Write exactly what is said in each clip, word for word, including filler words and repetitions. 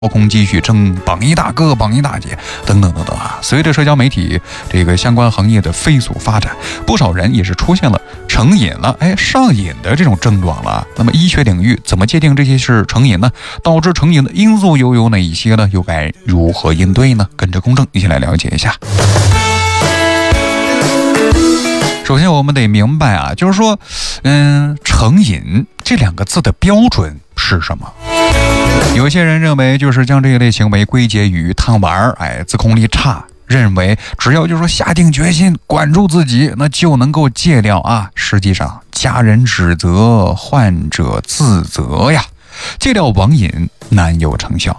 掏空积蓄争榜一大哥、榜一大姐等等等等啊！随着社交媒体这个相关行业的飞速发展，不少人也是出现了成瘾了、哎上瘾的这种症状了。那么医学领域怎么界定这些是成瘾呢？导致成瘾的因素又有哪一些呢？又该如何应对呢？跟着公正一起来了解一下。首先我们得明白啊，就是说，嗯，成瘾这两个字的标准是什么？有些人认为就是将这一类行为归结于贪玩，哎，自控力差，认为只要就是说下定决心管住自己，那就能够戒掉啊。实际上，家人指责，患者自责呀，戒掉网瘾难有成效。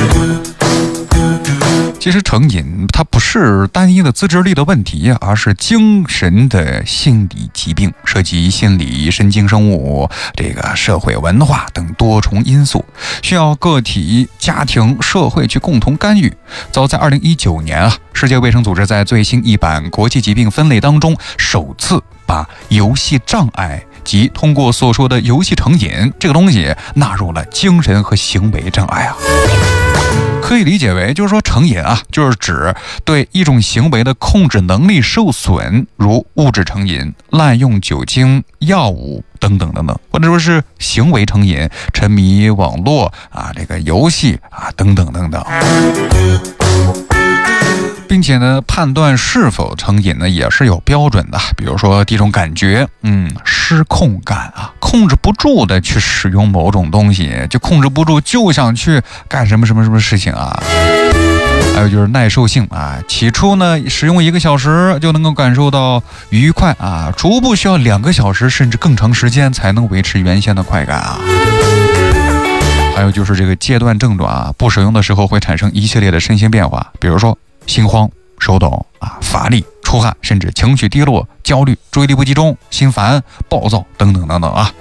其实成瘾它不是单一的自制力的问题，而是精神的心理疾病，涉及心理、神经生物、这个社会文化等多重因素，需要个体、家庭、社会去共同干预。早在二零一九年啊，世界卫生组织在最新一版国际疾病分类当中，首次把游戏障碍及通过所说的游戏成瘾这个东西纳入了精神和行为障碍啊。可以理解为就是说成瘾啊，就是指对一种行为的控制能力受损，如物质成瘾、滥用酒精、药物等等等等，或者说是行为成瘾，沉迷网络啊，这个游戏啊等等等等。并且呢，判断是否成瘾呢，也是有标准的。比如说第一种感觉，嗯，失控感啊，控制不住的去使用某种东西，就控制不住，就想去干什么什么什么事情啊。还有就是耐受性啊，起初呢，使用一个小时就能够感受到愉快啊，逐步需要两个小时甚至更长时间才能维持原先的快感啊。还有就是这个戒断症状啊，不使用的时候会产生一系列的身心变化，比如说心慌、手抖啊、乏力、出汗，甚至情绪低落、焦虑、注意力不集中、心烦、暴躁等等等等啊。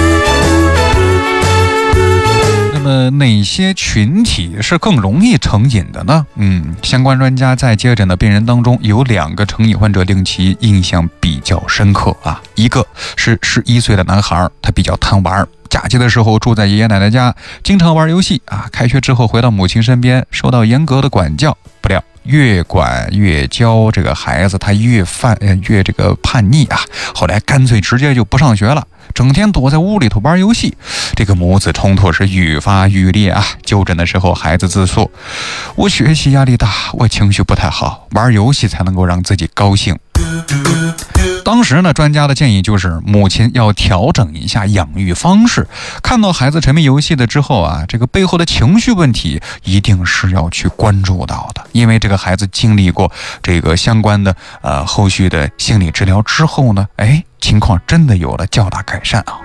那么哪些群体是更容易成瘾的呢？嗯，相关专家在接诊的病人当中，有两个成瘾患者令其印象比较深刻啊。一个是十一岁的男孩，他比较贪玩，假期的时候住在爷爷奶奶家，经常玩游戏啊。开学之后回到母亲身边，受到严格的管教，不料越管越教，这个孩子他越犯越这个叛逆啊。后来干脆直接就不上学了，整天躲在屋里头玩游戏。这个母子冲突是愈发愈烈啊。就诊的时候，孩子自诉：我学习压力大，我情绪不太好，玩游戏才能够让自己高兴。当时呢，专家的建议就是母亲要调整一下养育方式。看到孩子沉迷游戏的之后啊，这个背后的情绪问题一定是要去关注到的，因为这个孩子经历过这个相关的呃后续的心理治疗之后呢，哎，情况真的有了较大改善啊。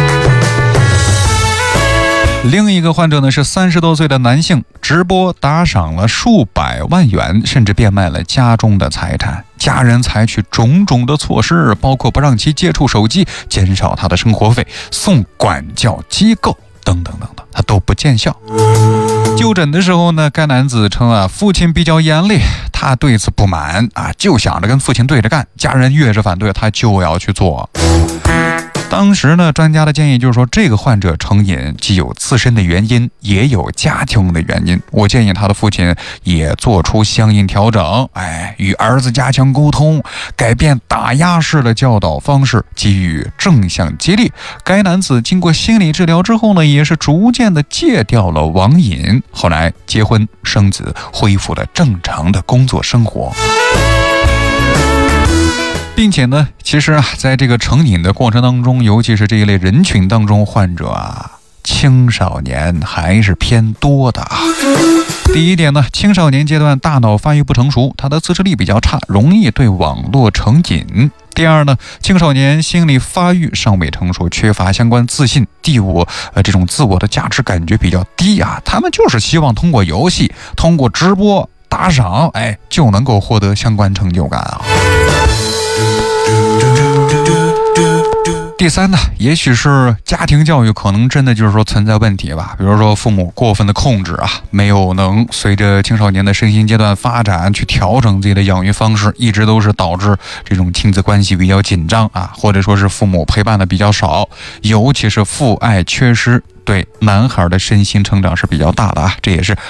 另一个患者呢是三十多岁的男性，直播打赏了数百万元，甚至变卖了家中的财产。家人采取种种的措施，包括不让其接触手机、减少他的生活费、送管教机构等等等等，他都不见效。就诊的时候呢，该男子称啊，父亲比较严厉，他对此不满啊，就想着跟父亲对着干。家人越是反对，他就要去做。当时呢，专家的建议就是说，这个患者成瘾既有自身的原因，也有家庭的原因。我建议他的父亲也做出相应调整，哎，与儿子加强沟通，改变打压式的教导方式，给予正向激励。该男子经过心理治疗之后呢，也是逐渐的戒掉了网瘾，后来结婚生子，恢复了正常的工作生活。并且呢，其实啊，在这个成瘾的过程当中，尤其是这一类人群当中，患者啊，青少年还是偏多的啊。第一点呢，青少年阶段大脑发育不成熟，他的自制力比较差，容易对网络成瘾。第二呢，青少年心理发育尚未成熟，缺乏相关自信，第五，呃，这种自我的价值感觉比较低啊，他们就是希望通过游戏、通过直播打赏，哎，就能够获得相关成就感啊。第三呢，也许是家庭教育可能真的就是说存在问题吧，比如说父母过分的控制啊，没有能随着青少年的身心阶段发展去调整自己的养育方式，一直都是导致这种亲子关系比较紧张啊，或者说是父母陪伴的比较少，尤其是父爱缺失， 对男孩的身心成长是比较大的啊，这也是